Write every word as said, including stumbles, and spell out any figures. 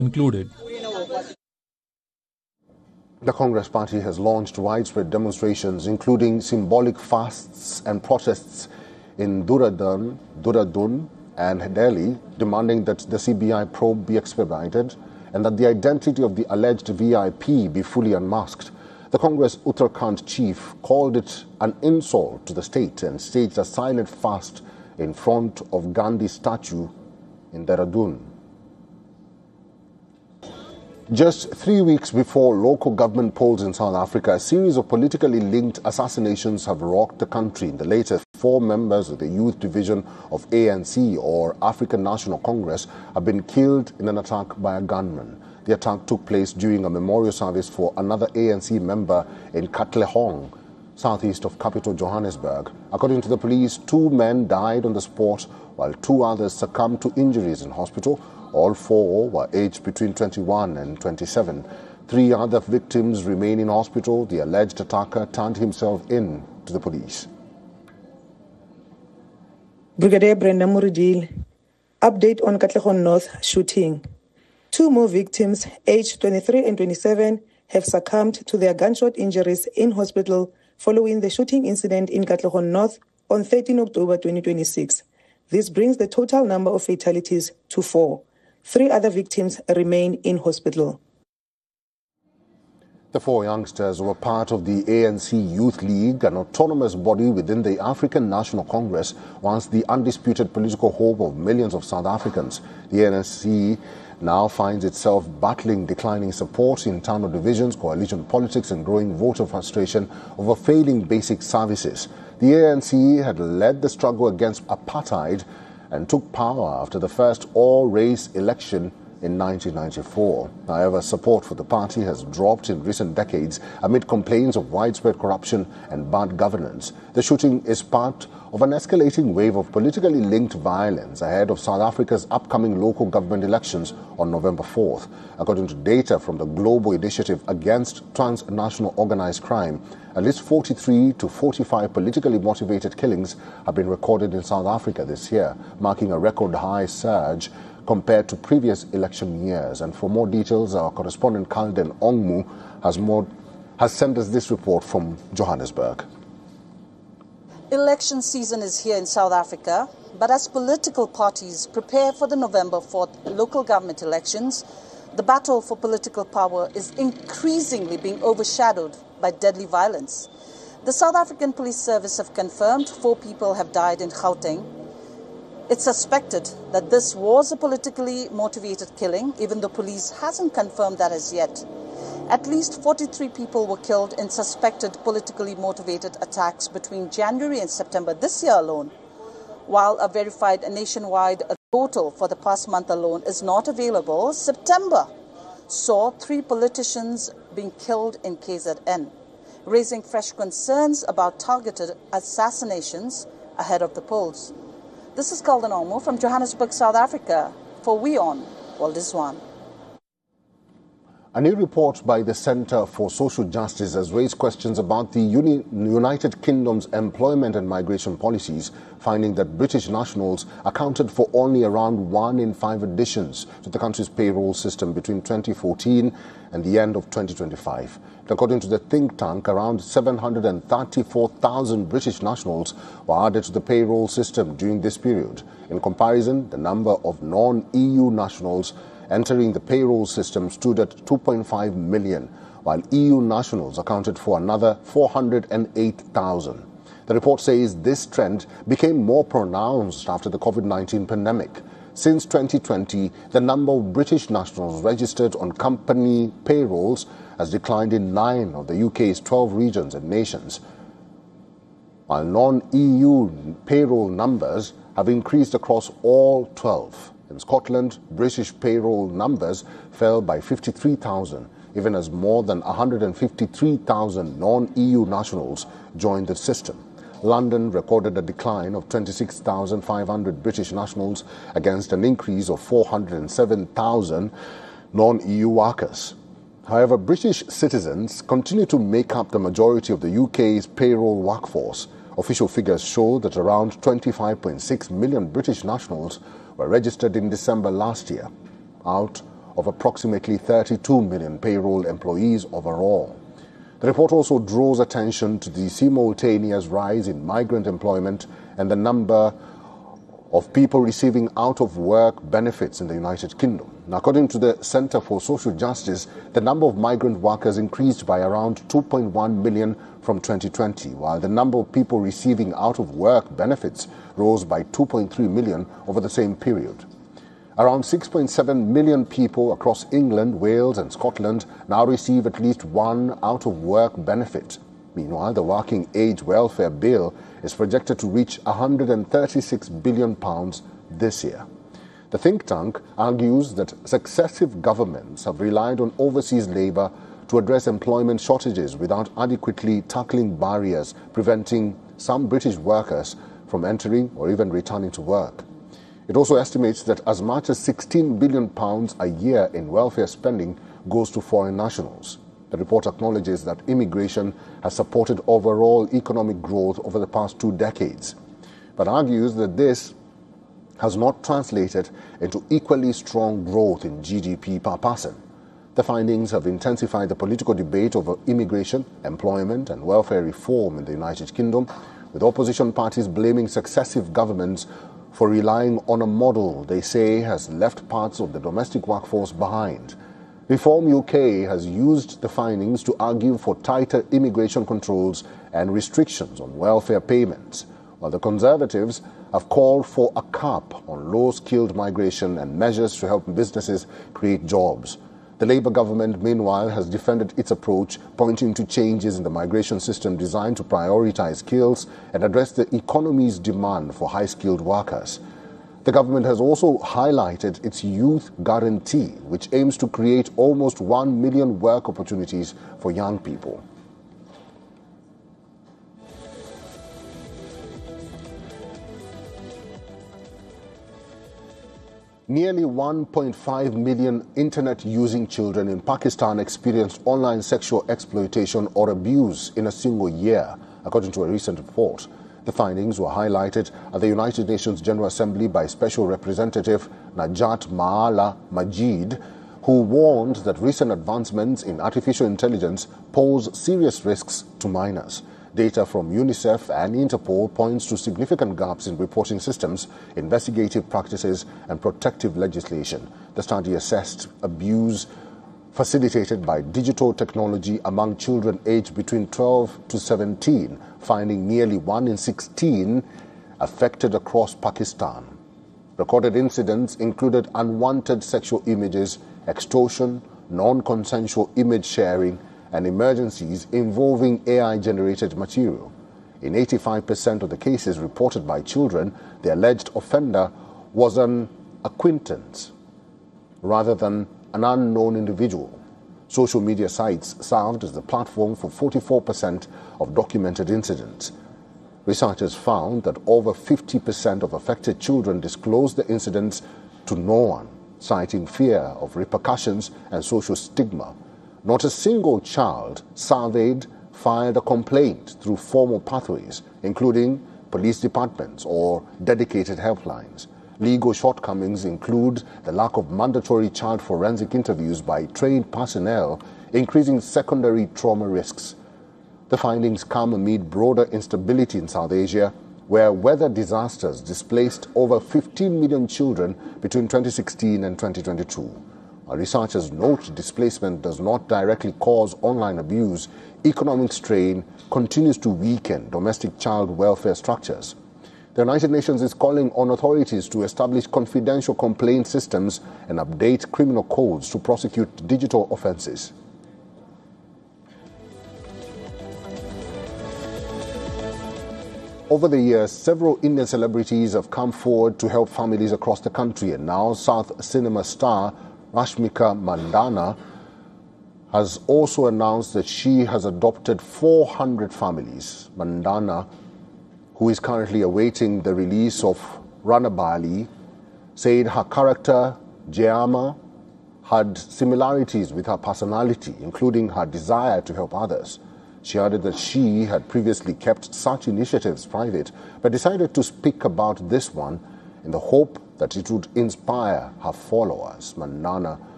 included. The Congress Party has launched widespread demonstrations, including symbolic fasts and protests in Dehradun, Dehradun and Delhi, demanding that the C B I probe be expedited and that the identity of the alleged V I P be fully unmasked. The Congress Uttarakhand chief called it an insult to the state and staged a silent fast in front of Gandhi statue in Dehradun. Just three weeks before local government polls in South Africa, a series of politically linked assassinations have rocked the country. In the latest, four members of the youth division of A N C, or African National Congress, have been killed in an attack by a gunman. The attack took place during a memorial service for another A N C member in Katlehong, southeast of capital Johannesburg. According to the police, two men died on the spot, while two others succumbed to injuries in hospital. All four were aged between twenty-one and twenty-seven. Three other victims remain in hospital. The alleged attacker turned himself in to the police. Brigadier Brenda Muridil, update on Katlehong North shooting. Two more victims, aged twenty-three and twenty-seven, have succumbed to their gunshot injuries in hospital following the shooting incident in Katlehong North on thirteenth October twenty twenty-six. This brings the total number of fatalities to four. Three other victims remain in hospital. The four youngsters were part of the A N C Youth League, an autonomous body within the African National Congress, once the undisputed political hope of millions of South Africans. The A N C now finds itself battling declining support, internal divisions, coalition politics, and growing voter frustration over failing basic services. The A N C had led the struggle against apartheid and took power after the first all-race election in nineteen ninety-four. However, support for the party has dropped in recent decades amid complaints of widespread corruption and bad governance. The shooting is part of an escalating wave of politically linked violence ahead of South Africa's upcoming local government elections on November fourth. According to data from the Global Initiative Against Transnational Organized Crime, at least forty-three to forty-five politically motivated killings have been recorded in South Africa this year, marking a record high surge compared to previous election years. And for more details, our correspondent Kalden Ongmu has more has sent us this report from Johannesburg. Election season is here in South Africa, but as political parties prepare for the November fourth local government elections, the battle for political power is increasingly being overshadowed by deadly violence. The South African Police Service have confirmed four people have died in Gauteng. It's suspected that this was a politically motivated killing, even though police hasn't confirmed that as yet. At least forty-three people were killed in suspected politically motivated attacks between January and September this year alone, while a verified nationwide total for the past month alone is not available. September saw three politicians being killed in K Z N, raising fresh concerns about targeted assassinations ahead of the polls. This is Kalden Ongmu from Johannesburg, South Africa, for WION World is One. A new report by the Centre for Social Justice has raised questions about the Uni- United Kingdom's employment and migration policies, finding that British nationals accounted for only around one in five additions to the country's payroll system between twenty fourteen and the end of twenty twenty-five. According to the think tank, around seven hundred thirty-four thousand British nationals were added to the payroll system during this period. In comparison, the number of non-E U nationals entering the payroll system stood at two point five million, while E U nationals accounted for another four hundred eight thousand. The report says this trend became more pronounced after the COVID nineteen pandemic. Since twenty twenty, the number of British nationals registered on company payrolls has declined in nine of the U K's twelve regions and nations, while non-E U payroll numbers have increased across all twelve. In Scotland, British payroll numbers fell by fifty-three thousand, even as more than one hundred fifty-three thousand non-E U nationals joined the system. London recorded a decline of twenty-six thousand five hundred British nationals against an increase of four hundred seven thousand non-E U workers. However, British citizens continue to make up the majority of the U K's payroll workforce. Official figures show that around twenty-five point six million British nationals were registered in December last year, out of approximately thirty-two million payroll employees overall. The report also draws attention to the simultaneous rise in migrant employment and the number of people receiving out-of-work benefits in the United Kingdom. Now, according to the Centre for Social Justice, the number of migrant workers increased by around two point one million from twenty twenty, while the number of people receiving out-of-work benefits rose by two point three million over the same period. Around six point seven million people across England, Wales and Scotland now receive at least one out-of-work benefit. Meanwhile, the Working Age Welfare Bill is projected to reach one hundred thirty-six billion pounds this year. The think tank argues that successive governments have relied on overseas labour to address employment shortages without adequately tackling barriers preventing some British workers from entering or even returning to work. It also estimates that as much as sixteen billion pounds a year in welfare spending goes to foreign nationals. The report acknowledges that immigration has supported overall economic growth over the past two decades, but argues that this has not translated into equally strong growth in G D P per person. The findings have intensified the political debate over immigration, employment and welfare reform in the United Kingdom, with opposition parties blaming successive governments for relying on a model they say has left parts of the domestic workforce behind. Reform U K has used the findings to argue for tighter immigration controls and restrictions on welfare payments, while the Conservatives have called for a cap on low-skilled migration and measures to help businesses create jobs. The Labour government, meanwhile, has defended its approach, pointing to changes in the migration system designed to prioritise skills and address the economy's demand for high-skilled workers. The government has also highlighted its youth guarantee, which aims to create almost one million work opportunities for young people. Nearly one point five million internet-using children in Pakistan experienced online sexual exploitation or abuse in a single year, according to a recent report. The findings were highlighted at the United Nations General Assembly by Special Representative Najat Maala Majid, who warned that recent advancements in artificial intelligence pose serious risks to minors. Data from UNICEF and Interpol points to significant gaps in reporting systems, investigative practices and protective legislation. The study assessed abuse facilitated by digital technology among children aged between twelve to seventeen, finding nearly one in sixteen affected across Pakistan. Recorded incidents included unwanted sexual images, extortion, non-consensual image sharing, and emergencies involving A I-generated material. In eighty-five percent of the cases reported by children, the alleged offender was an acquaintance rather than an unknown individual. Social media sites served as the platform for forty-four percent of documented incidents. Researchers found that over fifty percent of affected children disclosed the incidents to no one, citing fear of repercussions and social stigma. Not a single child surveyed filed a complaint through formal pathways, including police departments or dedicated helplines. Legal shortcomings include the lack of mandatory child forensic interviews by trained personnel, increasing secondary trauma risks. The findings come amid broader instability in South Asia, where weather disasters displaced over fifteen million children between twenty sixteen and twenty twenty-two. Our researchers note displacement does not directly cause online abuse. Economic strain continues to weaken domestic child welfare structures. The United Nations is calling on authorities to establish confidential complaint systems and update criminal codes to prosecute digital offences. Over the years, several Indian celebrities have come forward to help families across the country, and now South cinema star Rashmika Mandanna has also announced that she has adopted four hundred families. Mandanna, who is currently awaiting the release of Ranabali, said her character, Jayama, had similarities with her personality, including her desire to help others. She added that she had previously kept such initiatives private, but decided to speak about this one in the hope that it would inspire her followers. Mandanna